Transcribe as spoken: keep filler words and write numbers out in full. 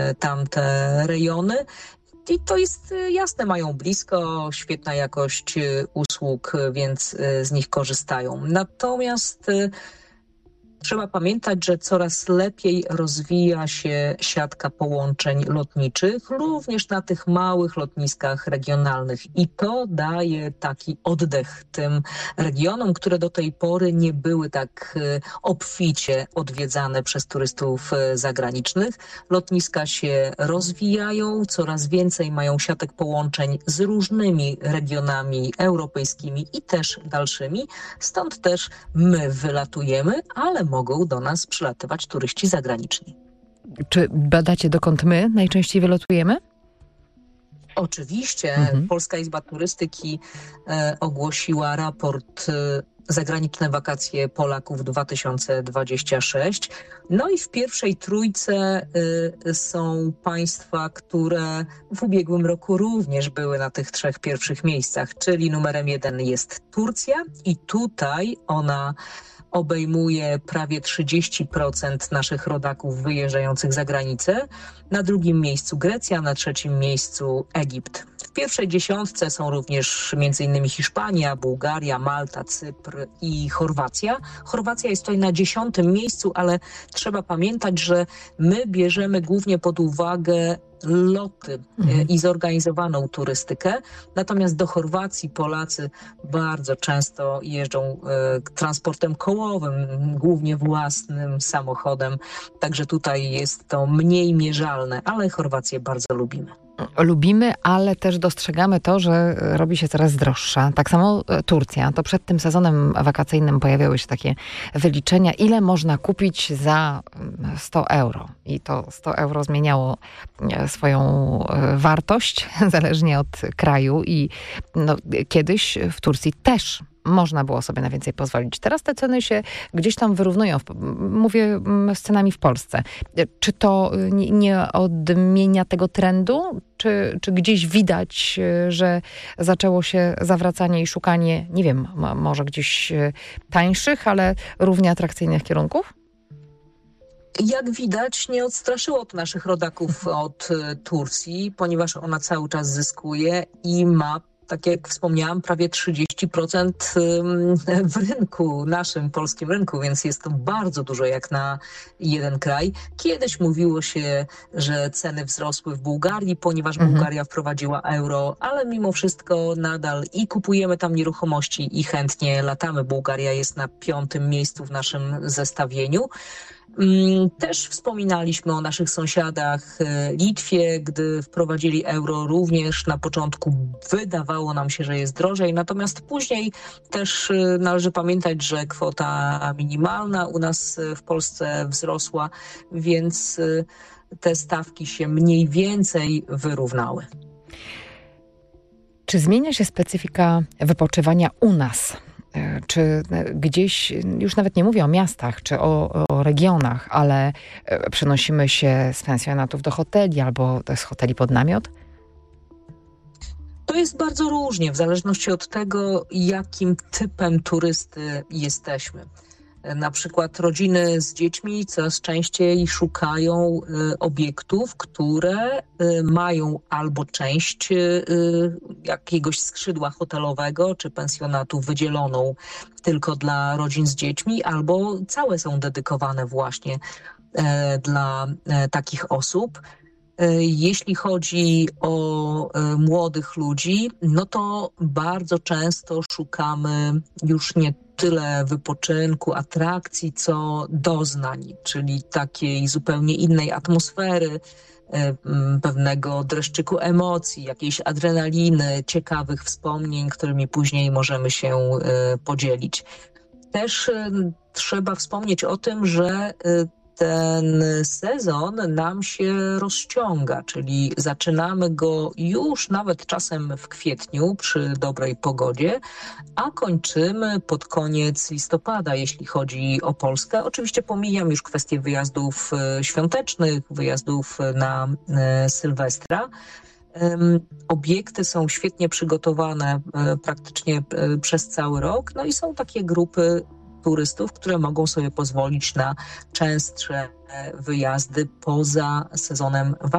tamte rejony. I to jest jasne, mają blisko, świetna jakość usług, więc z nich korzystają. Natomiast trzeba pamiętać, że coraz lepiej rozwija się siatka połączeń lotniczych, również na tych małych lotniskach regionalnych. I to daje taki oddech tym regionom, które do tej pory nie były tak obficie odwiedzane przez turystów zagranicznych. Lotniska się rozwijają, coraz więcej mają siatek połączeń z różnymi regionami europejskimi i też dalszymi. Stąd też my wylatujemy, ale mogą do nas przylatywać turyści zagraniczni. Czy badacie, dokąd my najczęściej wylatujemy? Oczywiście. Mhm. Polska Izba Turystyki e, ogłosiła raport e, Zagraniczne wakacje Polaków dwa tysiące dwudziesty szósty. No i w pierwszej trójce y, są państwa, które w ubiegłym roku również były na tych trzech pierwszych miejscach, czyli numerem jeden jest Turcja i tutaj ona obejmuje prawie trzydzieści procent naszych rodaków wyjeżdżających za granicę. Na drugim miejscu Grecja, na trzecim miejscu Egipt. W pierwszej dziesiątce są również między innymi Hiszpania, Bułgaria, Malta, Cypr i Chorwacja. Chorwacja jest tutaj na dziesiątym miejscu, ale trzeba pamiętać, że my bierzemy głównie pod uwagę loty mhm. i zorganizowaną turystykę. Natomiast do Chorwacji Polacy bardzo często jeżdżą e, transportem kołowym, głównie własnym samochodem. Także tutaj jest to mniej mierzalne, ale Chorwację bardzo lubimy. Lubimy, ale też dostrzegamy to, że robi się coraz droższa. Tak samo Turcja. To przed tym sezonem wakacyjnym pojawiały się takie wyliczenia, ile można kupić za sto euro. I to sto euro zmieniało swoją wartość, zależnie od kraju. I no, kiedyś w Turcji też można było sobie na więcej pozwolić. Teraz te ceny się gdzieś tam wyrównują. Mówię z cenami w Polsce. Czy to nie, nie odmienia tego trendu? Czy, czy gdzieś widać, że zaczęło się zawracanie i szukanie, nie wiem, może gdzieś tańszych, ale równie atrakcyjnych kierunków? Jak widać, nie odstraszyło to naszych rodaków od Turcji, ponieważ ona cały czas zyskuje i ma, tak jak wspomniałam, prawie trzydzieści procent w rynku, naszym polskim rynku, więc jest to bardzo dużo jak na jeden kraj. Kiedyś mówiło się, że ceny wzrosły w Bułgarii, ponieważ mhm. Bułgaria wprowadziła euro, ale mimo wszystko nadal i kupujemy tam nieruchomości i chętnie latamy. Bułgaria jest na piątym miejscu w naszym zestawieniu. Też wspominaliśmy o naszych sąsiadach Litwie, gdy wprowadzili euro, również na początku wydawało nam się, że jest drożej, natomiast później też należy pamiętać, że kwota minimalna u nas w Polsce wzrosła, więc te stawki się mniej więcej wyrównały. Czy zmienia się specyfika wypoczywania u nas? Czy gdzieś, już nawet nie mówię o miastach czy o, o regionach, ale przenosimy się z pensjonatów do hoteli albo z hoteli pod namiot? To jest bardzo różnie, w zależności od tego, jakim typem turysty jesteśmy. Na przykład rodziny z dziećmi coraz częściej szukają y, obiektów, które y, mają albo część y, jakiegoś skrzydła hotelowego czy pensjonatu wydzieloną tylko dla rodzin z dziećmi, albo całe są dedykowane właśnie y, dla y, takich osób. Jeśli chodzi o młodych ludzi, no to bardzo często szukamy już nie tyle wypoczynku, atrakcji, co doznań, czyli takiej zupełnie innej atmosfery, pewnego dreszczyku emocji, jakiejś adrenaliny, ciekawych wspomnień, którymi później możemy się podzielić. Też trzeba wspomnieć o tym, że ten sezon nam się rozciąga, czyli zaczynamy go już nawet czasem w kwietniu przy dobrej pogodzie, a kończymy pod koniec listopada, jeśli chodzi o Polskę. Oczywiście pomijam już kwestię wyjazdów świątecznych, wyjazdów na Sylwestra. Obiekty są świetnie przygotowane praktycznie przez cały rok, no i są takie grupy turystów, które mogą sobie pozwolić na częstsze wyjazdy poza sezonem